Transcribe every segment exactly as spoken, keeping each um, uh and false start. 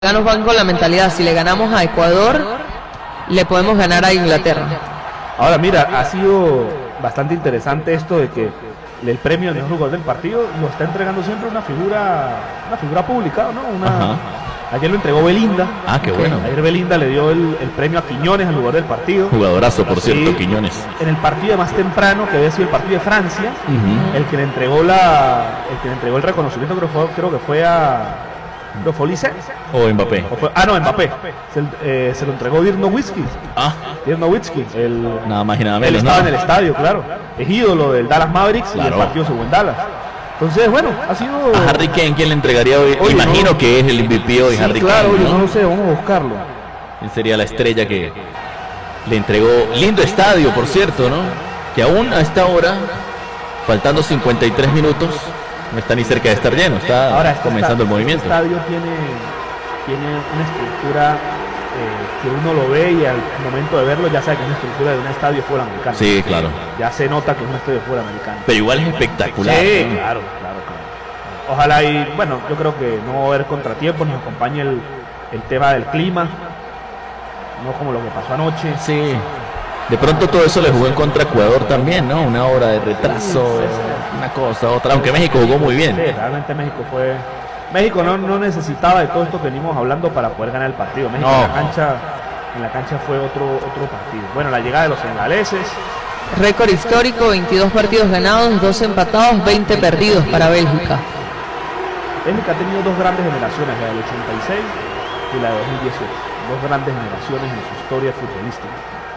Nos van con la mentalidad, si le ganamos a Ecuador, le podemos ganar a Inglaterra. Ahora mira, ha sido bastante interesante esto de que el premio al mejor jugador del partido lo está entregando siempre una figura, una figura pública, ¿no? Una, ayer lo entregó Belinda. Ah, qué bueno. Ayer Belinda le dio el, el premio a Quiñones, al jugador del partido. Jugadorazo, por Sí, cierto, Quiñones. En el partido más temprano, que había sido el partido de Francia, Uh-huh. el que le entregó la, el que le entregó el reconocimiento creo, fue, creo que fue a ¿no fue Olise? O Mbappé. ¿O fue? Ah, no, Mbappé. Se, eh, se lo entregó Dirk Nowitzki. Ah, Dirk Nowitzki, el, nada más y nada él menos. estaba ¿no? en el estadio, claro. Es ídolo del Dallas Mavericks y Claro. el partido se jugó en Dallas. Entonces, bueno, ha sido... A Harry Kane, ¿quién le entregaría hoy? Oye, Imagino no. que es el M V P hoy, Sí, Harry claro, Kane. oye, ¿no? no lo sé, vamos a buscarlo. Él sería la estrella que le entregó. Lindo estadio, por cierto, ¿no? Que aún a esta hora, faltando cincuenta y tres minutos, no está ni cerca de estar lleno. Está Ahora, este comenzando esta- el movimiento. Este estadio tiene, tiene una estructura eh, que uno lo ve y al momento de verlo ya sabe que es una estructura de un estadio de fútbol americano. Sí, claro. Ya se nota que es un estadio de fútbol americano. Pero igual es espectacular. Sí, ¿no? claro, claro, claro. Ojalá y, bueno, yo creo que no va a haber contratiempos, nos acompañe el, el tema del clima, no como lo que pasó anoche. Sí. De pronto todo eso le jugó en contra a Ecuador también, ¿no? Una hora de retraso, Sí, sí, sí. una cosa, otra. Aunque México jugó muy bien. Sí, realmente México fue... México no, no necesitaba de todo esto que venimos hablando para poder ganar el partido. México No. en la cancha, en la cancha fue otro, otro partido. Bueno, la llegada de los senegaleses, Récord histórico, veintidós partidos ganados, dos empatados, veinte perdidos para Bélgica. Bélgica ha tenido dos grandes generaciones, la del ochenta y seis y la de dos mil dieciocho. Dos grandes generaciones en su historia futbolística.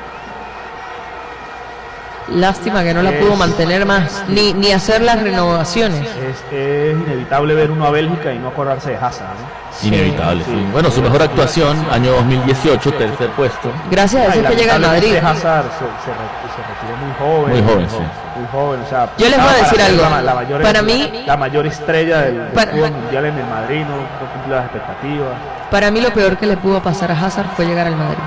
Lástima que no la pudo mantener más, ni, ni hacer las renovaciones. Es, es inevitable ver uno a Bélgica y no acordarse de Hazard, ¿no? Inevitable, sí. Sí. Bueno, su mejor actuación, año dos mil dieciocho, tercer puesto. Gracias a Ah, y eso que llega al Madrid. lamentablemente Hazard se, se re- se retiró muy joven. Muy joven, sí. Muy joven, o sea, Yo les voy a para decir ser algo. La, la mayor, Para mí- la mayor estrella del, del Para- fútbol mundial en el Madrid, no, no cumplió las expectativas. Para mí lo peor que le pudo pasar a Hazard fue llegar al Madrid.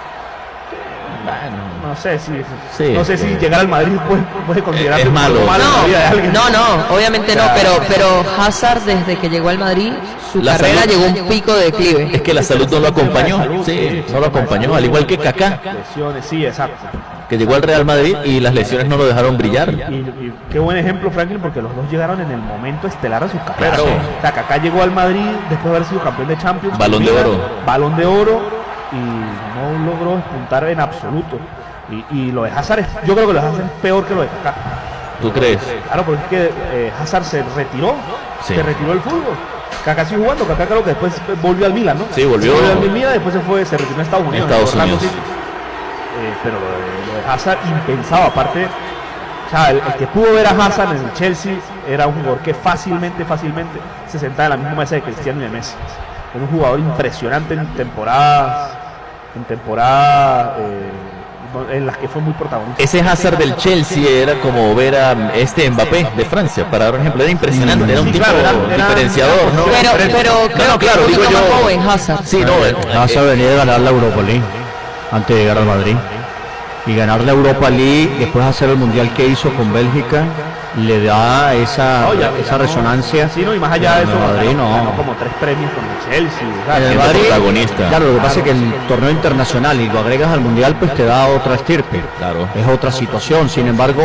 No sé si, Sí, no sé si sí. llegar al Madrid puede, puede considerarse Es un malo. poco malo en la vida de No, alguien. no, no, obviamente no, pero, pero Hazard desde que llegó al Madrid, su La carrera salud- llegó a un pico de declive. Es que la salud no lo acompañó. Sí, no lo acompañó, al igual que Kaká, Lesiones, sí, exacto. que llegó al Real Madrid y las lesiones no lo dejaron brillar. Y, y qué buen ejemplo, Franklin, porque los dos llegaron en el momento estelar de sus carreras. Claro. O sea, Kaká llegó al Madrid después de haber sido campeón de Champions. Balón con de Milan, oro. Balón de oro y no logró despuntar en absoluto. Y, y lo de Hazard, es, yo creo que lo de Hazard es peor que lo de Kaká. ¿Tú crees? Claro, porque es que eh, Hazard se retiró, Sí. se retiró del fútbol. Kaká siguió jugando, Kaká creo que después volvió al Milan, ¿no? Sí, volvió. Volvió al Milan, después se fue, se retiró en Estados Unidos. Estados en Orlando Unidos. City. Eh, pero lo de, lo de Hazard impensado, aparte, o sea, el, el que pudo ver a Hazard en el Chelsea era un jugador que fácilmente, fácilmente se sentaba en la misma mesa de Cristiano y de Messi. Era un jugador impresionante en temporadas, en temporadas eh, en las que fue muy protagonista. Ese Hazard del Chelsea era como ver a este Mbappé de Francia, para dar un ejemplo, era impresionante, era un Sí, tipo claro, era- era- diferenciador, ¿no? Pero, Diferente. pero No, creo no, que claro, es un digo poquito yo. más joven Hazard. Sí, no, eh, Hazard venía de ganar la Europa League antes de llegar al Madrid y ganar la Europa League después de hacer el mundial que hizo con Bélgica le da esa, No, ya- esa ya no- resonancia. Sí, no, y más allá de En eso, el Madrid ganó, no. ganó como tres premios con el Chelsea. o sea, En el siendo Madrid, protagonista. claro, lo que pasa es que el torneo internacional y lo agregas al mundial pues te da otra estirpe, Claro. es otra situación. Sin embargo,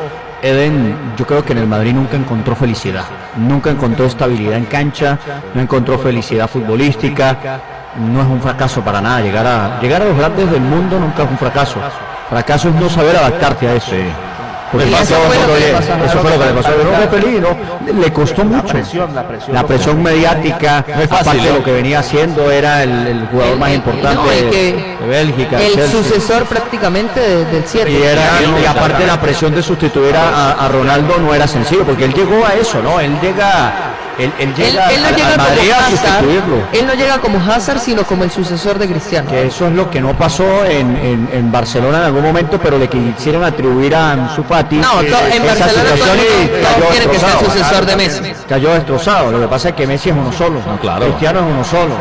Eden, yo creo que en el Madrid nunca encontró felicidad, nunca encontró estabilidad en cancha, no encontró felicidad futbolística. No es un fracaso para nada, llegar a llegar a los grandes del mundo nunca es un fracaso. Fracaso es no saber adaptarte a eso. Porque Y pasó, eso fue lo que le pasó a eso fue lo que le pasó. Pero no fue feliz, ¿no? Le costó La mucho. presión, la presión. La presión mediática, No es fácil, aparte de ¿no? lo que venía haciendo, era el, el jugador más El- importante no, y de, que de Bélgica. El Chelsea. sucesor prácticamente de- del siete. Y, era, y aparte la presión de sustituir a, a Ronaldo no era sencillo, porque él llegó a eso, ¿no? Él llega, él, él Él, llega él no al- llega al como Madrid a Hazard, sustituirlo. él no llega como Hazard, sino como el sucesor de Cristiano. Que eso es lo que no pasó en, en, en Barcelona en algún momento, pero le quisieron atribuir a Ansu Fati No, to- en esa Barcelona todo el situación mundo- y todos cayó quieren que sea el destrozado. sucesor de Messi. Cayó destrozado. Lo que pasa es que Messi es uno solo, No, claro. Cristiano es uno solo.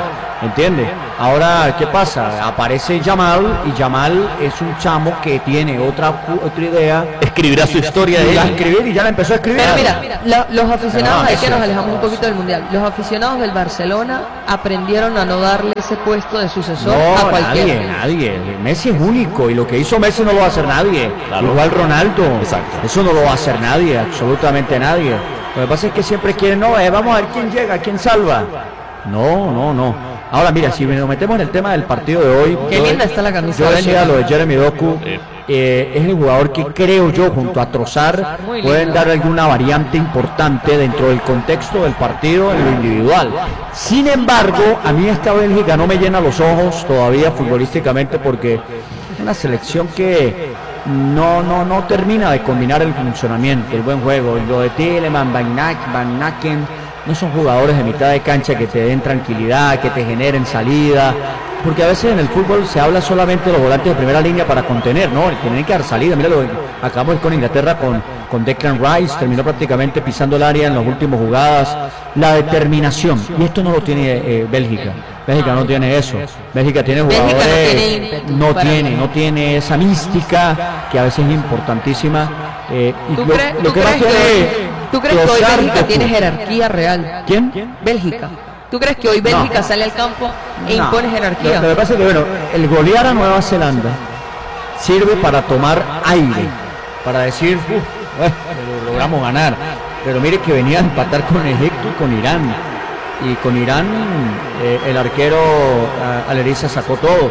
¿entiende? Ahora, ¿qué pasa? Aparece Yamal y Yamal es un chamo que tiene otra, otra idea. Escribirá su historia de Y la él. escribir y ya la empezó a escribir. Pero mira, la- los aficionados, No, ahí eso que nos es. alejamos un poquito del Mundial, los aficionados del Barcelona aprendieron a no darle ese puesto de sucesor a No, cualquiera. nadie, nadie. Messi es único y lo que hizo Messi no lo va a hacer nadie. Claro. Igual Ronaldo. Exacto. Eso no lo va a hacer nadie, absolutamente nadie. Lo que pasa es que siempre quieren, no, eh, vamos a ver quién llega, quién salva. No, no, no. Ahora mira, si nos metemos en el tema del partido de hoy. Qué yo- linda está la camisa Yo de decía Messi. lo de Jeremy Doku. eh, es el jugador que creo yo, junto a Trossard, Muy pueden lindo. dar alguna variante importante dentro del contexto del partido en lo individual. Sin embargo, a mí esta Bélgica no me llena los ojos todavía futbolísticamente porque es una selección que no, no, no termina de combinar el funcionamiento, el buen juego. Lo de Tielemans, Van Nak- Van Naken, no son jugadores de mitad de cancha que te den tranquilidad, que te generen salida, porque a veces en el fútbol se habla solamente de los volantes de primera línea para contener, ¿no? Tienen que dar salida. Mira, lo acabamos de ir con Inglaterra con, con Declan Rice, terminó prácticamente pisando el área en las últimas jugadas. La determinación, y esto no lo tiene eh, Bélgica. Bélgica no tiene eso. Bélgica tiene Bélgica no jugadores, tiene ímpetu no para tiene, nada. no tiene esa mística que a veces es importantísima. eh, y ¿Tú, lo- crees, lo tú que más crees que tiene hoy, ¿tú crees que hoy Trossard, Bélgica Doku. tiene jerarquía real? ¿Quién? Bélgica. ¿Tú crees que hoy Bélgica sale al campo e No. impone jerarquía? Lo, lo que pasa es que, bueno, el golear a Nueva Zelanda sirve para tomar aire, para decir, "Uf, eh, lo logramos ganar". Pero mire que venía a empatar con Egipto y con Irán. Y con Irán eh, el arquero eh, Aleriza sacó todo.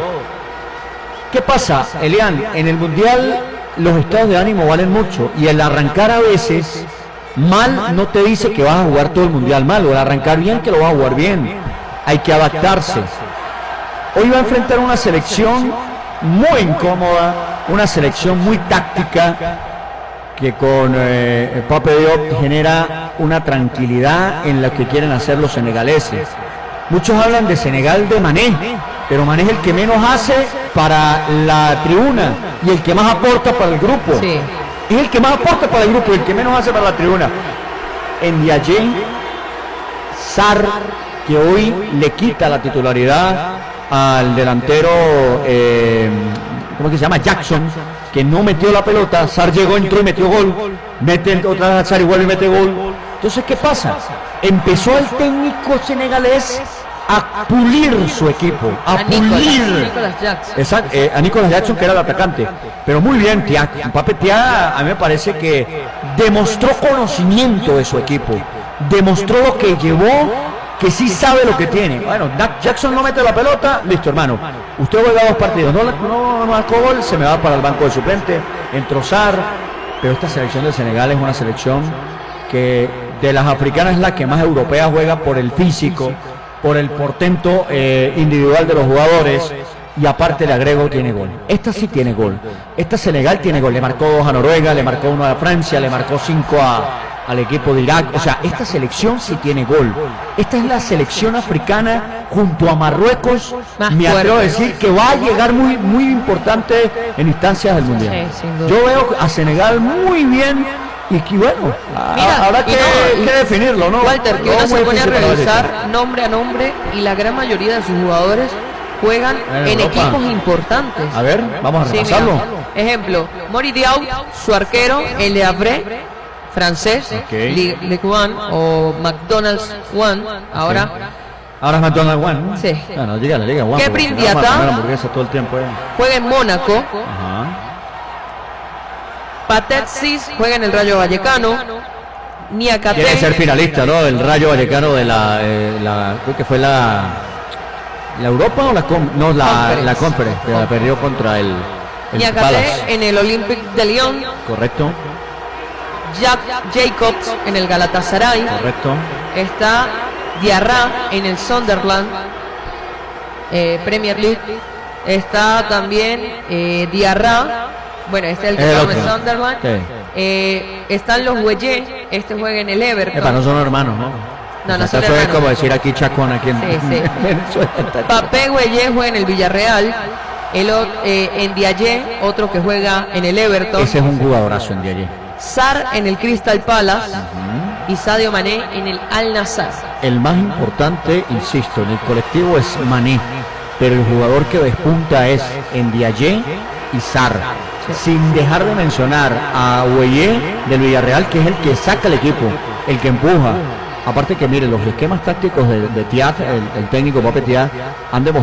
¿Qué pasa, Elian? En el Mundial los estados de ánimo valen mucho y el arrancar a veces mal no te dice que vas a jugar todo el Mundial mal, o el arrancar bien que lo vas a jugar bien. Hay que adaptarse. Hoy va a enfrentar una selección muy incómoda, una selección muy táctica, que con eh, Pape Diop genera una tranquilidad en la que quieren hacer los senegaleses. Muchos hablan de Senegal de Mané, pero Mané es el que menos hace para la tribuna y el que más aporta para el grupo. Sí. Es el que más aporta para el grupo y el que menos hace para la tribuna. En Ndiaye, Sarr, que hoy le quita la titularidad al delantero, eh, ¿cómo es que se llama? Jackson, que no metió la pelota. Sarr llegó, entró y metió gol. Mete otra vez a Sarr y vuelve y mete gol. Entonces, ¿qué pasa? Empezó el técnico senegalés a pulir su equipo, a, A Nicolas, pulir. Nicolas Jackson. Exacto, eh, a Nicolas Jackson, que era el atacante. Pero muy bien, Tiago. Pape Tiago, a mí me parece que demostró conocimiento de su equipo. Demostró lo que llevó, que sí sabe lo que tiene. Bueno, Jackson no mete la pelota, listo, hermano. Usted juega dos partidos, no, no, no marcó gol, se me va para el banco de suplente, entró Sarr. Pero esta selección de Senegal es una selección que de las africanas es la que más europea juega por el físico, por el portento eh, individual de los jugadores, y aparte le agrego, tiene gol. Esta sí tiene gol. Esta Senegal tiene gol. Le marcó dos a Noruega, le marcó uno a Francia, le marcó cinco a, al equipo de Irak. O sea, esta selección sí tiene gol. Esta es la selección africana junto a Marruecos. Más Me fuerte, atrevo a ¿no? decir que va a llegar muy, muy importante en instancias del Mundial. Sí, sin duda. Yo veo a Senegal muy bien. Y que bueno, a- Mira, habrá y que, no, y- que definirlo, ¿no? Walter, que No uno muy se pone a difícil para revisar ahorita. nombre a nombre y la gran mayoría de sus jugadores juegan En en, Europa. equipos importantes. A ver, vamos a Sí, repasarlo. mira, ejemplo, Mori Diaw, su arquero, el de Havre, francés, Ok. Ligue Ligue One o McDonald's One, ahora Ahora es McDonald's One, ¿no? Sí. Bueno, dígale, diga One. ¿Qué porque si no Prindiata? vamos a comer hamburguesa todo el tiempo. eh. juega en Mónaco, Ajá. Patetsis juega en el Rayo Vallecano, Niakate, Tiene que ser finalista, ¿no? El Rayo Vallecano de la, eh, la creo que fue la la Europa o la com, no la Conference. la Conference, que la perdió contra el, el Niakate Palace. en el Olympique de Lyon, Correcto, Jack Jacobs en el Galatasaray, correcto. está Diarra en el Sunderland, eh, Premier League, está también eh, Diarra, bueno, este es el que Es el juega en el otro. Sunderland, Sí. eh, están los Huelle, este juega en el Everton, Epa, no son hermanos, ¿no? No, no O sea, son eso es hermanos. como decir aquí Chacón, aquí en Sí, sí. Venezuela. Papé Huelle juega en el Villarreal, el, o- eh, en Ndiaye, otro que juega en el Everton, Ese es un jugadorazo en de allí. Sarr en el Crystal Palace y Sadio Mané en el Al Nassr. el más importante, insisto, en el colectivo es Mané, pero el jugador que despunta es Ndiaye y Sarr, sin dejar de mencionar a Gueye del Villarreal, que es el que saca el equipo, el que empuja. Aparte que, miren, los esquemas tácticos de, de Thiago, el, el técnico Pape Thiago, han demostrado